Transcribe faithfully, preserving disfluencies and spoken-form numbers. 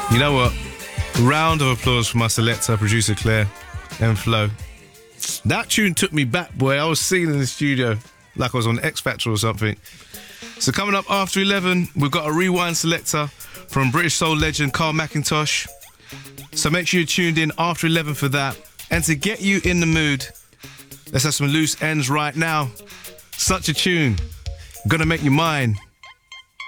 You know what? Round of applause for my selector, producer Claire and Flo. That tune took me back, boy. I was singing in the studio like I was on X Factor or something. So coming up after eleven, we've got a rewind selector from British soul legend Carl McIntosh. So make sure you're tuned in after eleven for that. And to get you in the mood, let's have some loose ends right now. Such a tune. Gonna make you mine.